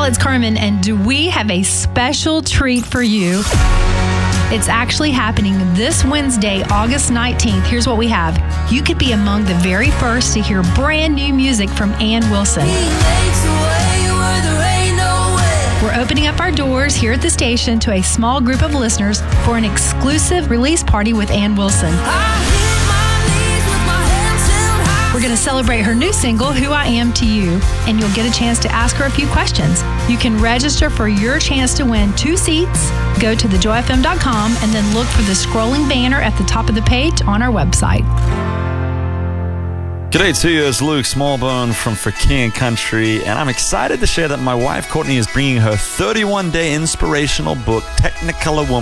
y'all, it's Carmen, and do we have a special treat for you? It's actually happening this Wednesday, August 19th. Here's what we have. You could be among the very first to hear brand new music from Ann Wilson. We're opening up our doors here at the station to a small group of listeners for an exclusive release party with Ann Wilson. We're going to celebrate her new single, Who I Am to You, and you'll get a chance to ask her a few questions. You can register for your chance to win 2 seats. Go to thejoyfm.com and then look for the scrolling banner at the top of the page on our website. G'day to you, it's Luke Smallbone from For King and Country, and I'm excited to share that my wife Courtney is bringing her 31-day inspirational book, Technicolor Woman,